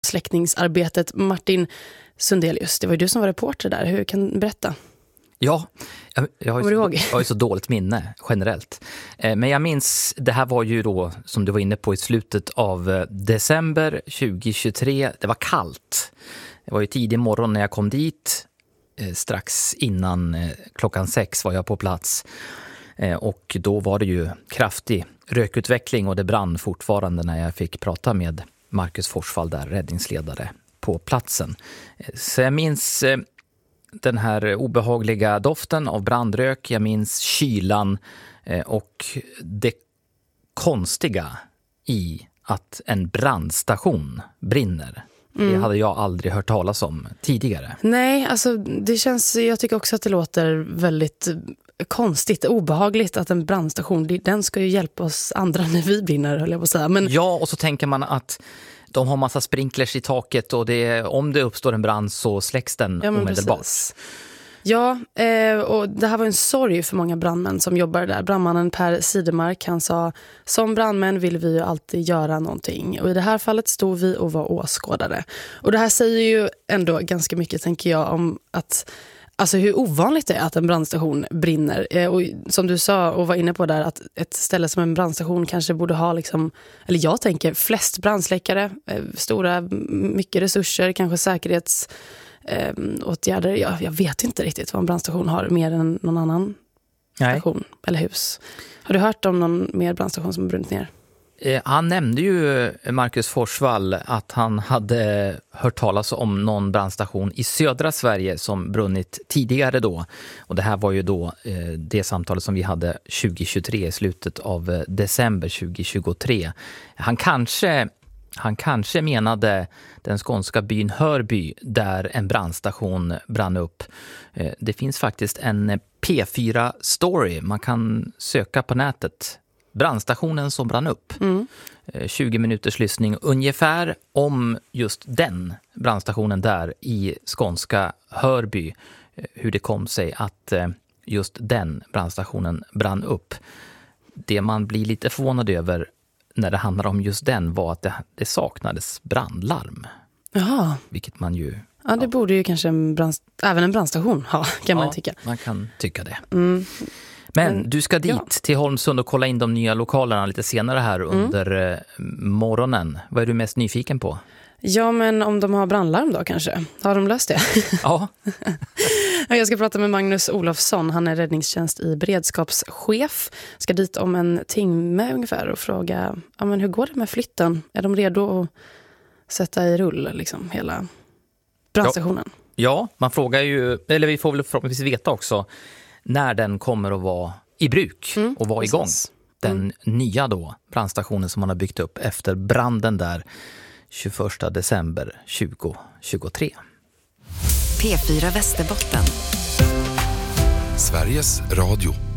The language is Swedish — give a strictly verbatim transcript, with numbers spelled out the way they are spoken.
brandsläckningsarbetet. Martin Sundelius, det var ju du som var reporter där. Hur kan du berätta? Ja, jag, jag, har ju så, jag har ju så dåligt minne generellt. Eh, men jag minns, det här var ju då, som du var inne på, i slutet av december tjugohundratjugotre. Det var kallt. Det var ju tidig morgon när jag kom dit. Eh, strax innan eh, klockan sex var jag på plats. Eh, och då var det ju kraftig rökutveckling och det brann fortfarande när jag fick prata med Marcus Forsvall där, räddningsledare på platsen. Eh, så jag minns... Eh, den här obehagliga doften av brandrök, jag minns kylan eh, och det konstiga i att en brandstation brinner. Mm. Det hade jag aldrig hört talas om tidigare. Nej, alltså det känns, jag tycker också att det låter väldigt konstigt, obehagligt att en brandstation, den ska ju hjälpa oss andra när vi brinner, höll jag på att säga. Men... Ja, och så tänker man att de har massa sprinklers i taket och det, om det uppstår en brand så släcks den ja, omedelbart. Precis. Ja, eh, och det här var en sorg för många brandmän som jobbar där. Brandmannen Per Sidemark, han sa, som brandmän vill vi ju alltid göra någonting. Och i det här fallet stod vi och var åskådare. Och det här säger ju ändå ganska mycket, tänker jag, om att... Alltså hur ovanligt det är att en brandstation brinner. Eh, och som du sa och var inne på där, att ett ställe som en brandstation kanske borde ha, liksom, eller jag tänker, flest brandsläckare, eh, stora, mycket resurser, kanske säkerhetsåtgärder. Eh, jag, jag vet inte riktigt vad en brandstation har mer än någon annan station. Nej. Eller hus. Har du hört om någon mer brandstation som brunnit ner? Han nämnde ju, Marcus Forsvall, att han hade hört talas om någon brandstation i södra Sverige som brunnit tidigare då. Och det här var ju då eh, det samtalet som vi hade tjugohundratjugotre, i slutet av eh, december tjugohundratjugotre. Han kanske, han kanske menade den skånska byn Hörby där en brandstation brann upp. Eh, det finns faktiskt en P fyra-story, man kan söka på nätet. Brandstationen som brann upp. Mm. tjugo minuters lyssning ungefär om just den brandstationen där i skånska Hörby. Hur det kom sig att just den brandstationen brann upp. Det man blir lite förvånad över när det handlar om just den var att det, det saknades brandlarm. Jaha. Vilket man ju... Ja, det ja. borde ju kanske en brand, även en brandstation ha, kan ja, man tycka. Man kan tycka det. Mm. Men du ska dit ja. till Holmsund och kolla in de nya lokalerna lite senare här under mm. morgonen. Vad är du mest nyfiken på? Ja, men om de har brandlarm då kanske. Har de löst det? Ja. Jag ska prata med Magnus Olofsson. Han är räddningstjänst i beredskapschef. Ska dit om en timme ungefär och fråga, ja, men hur går det med flytten? Är de redo att sätta i rull liksom hela brandstationen? Ja, ja man frågar ju, eller vi får väl förhoppningsvis veta också när den kommer att vara i bruk mm, och vara igång. Den mm. nya då brandstationen som man har byggt upp efter branden där tjugoförsta december tjugohundratjugotre. P fyra Västerbotten. Sveriges Radio.